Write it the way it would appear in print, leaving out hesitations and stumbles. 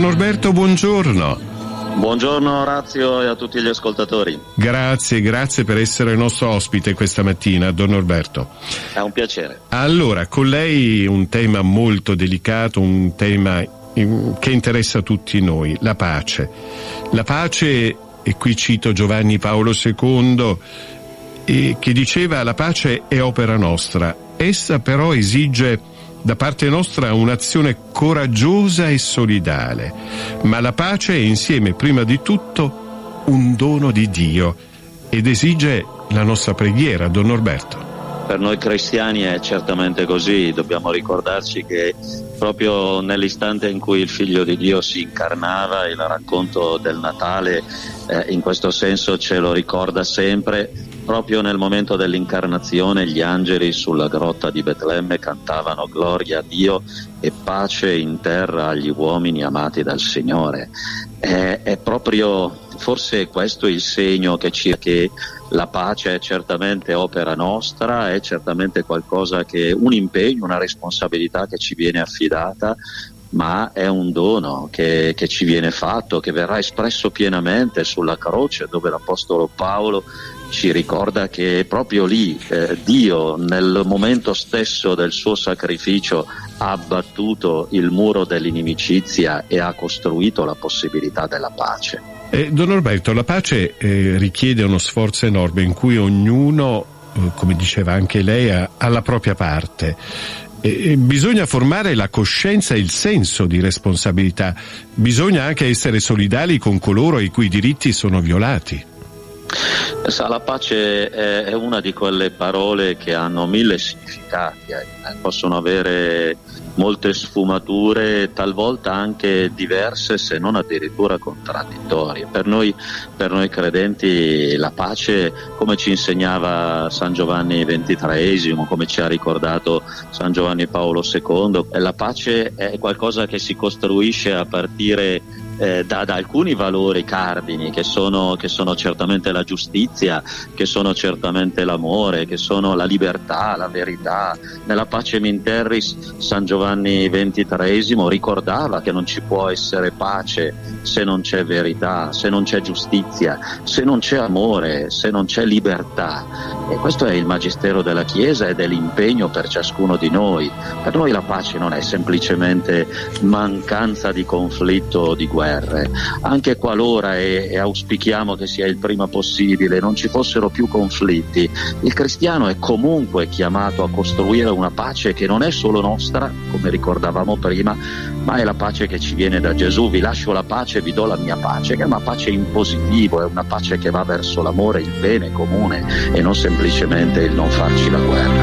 Norberto, buongiorno. Buongiorno Orazio e a tutti gli ascoltatori. Grazie per essere nostro ospite questa mattina, Don Norberto. È un piacere. Allora, con lei un tema molto delicato, un tema che interessa tutti noi, la pace. La pace, e qui cito Giovanni Paolo II, che diceva: la pace è opera nostra, essa però esige da parte nostra un'azione coraggiosa e solidale, ma la pace è insieme prima di tutto un dono di Dio ed esige la nostra preghiera, Don Norberto. Per noi cristiani è certamente così, dobbiamo ricordarci che proprio nell'istante in cui il Figlio di Dio si incarnava, il racconto del Natale in questo senso ce lo ricorda sempre. Proprio nel momento dell'incarnazione gli angeli sulla grotta di Betlemme cantavano gloria a Dio e pace in terra agli uomini amati dal Signore. È proprio forse questo il segno che la pace è certamente opera nostra, è certamente qualcosa che, un impegno, una responsabilità che ci viene affidata, ma è un dono che ci viene fatto, che verrà espresso pienamente sulla croce, dove l'Apostolo Paolo ci ricorda che proprio lì Dio, nel momento stesso del suo sacrificio, ha abbattuto il muro dell'inimicizia e ha costruito la possibilità della pace. Don Norberto, la pace richiede uno sforzo enorme in cui ognuno, come diceva anche lei, ha la propria parte. Bisogna formare la coscienza e il senso di responsabilità. Bisogna anche essere solidali con coloro i cui diritti sono violati. La pace è una di quelle parole che hanno mille significati, possono avere molte sfumature, talvolta anche diverse, se non addirittura contraddittorie. Per noi credenti la pace, come ci insegnava San Giovanni XXIII, come ci ha ricordato San Giovanni Paolo II, la pace è qualcosa che si costruisce a partire da alcuni valori cardini che sono certamente la giustizia, che sono certamente l'amore, che sono la libertà, la verità. Nella Pacem in Terris San Giovanni XXIII ricordava che non ci può essere pace se non c'è verità, se non c'è giustizia, se non c'è amore, se non c'è libertà. E questo è il magistero della Chiesa ed è l'impegno per ciascuno di noi. Per noi la pace non è semplicemente mancanza di conflitto o di guerra. Anche qualora, e auspichiamo che sia il prima possibile, non ci fossero più conflitti, il cristiano è comunque chiamato a costruire una pace che non è solo nostra, come ricordavamo prima, ma è la pace che ci viene da Gesù. Vi lascio la pace, vi do la mia pace, che è una pace in positivo, è una pace che va verso l'amore, il bene comune e non semplicemente il non farci la guerra.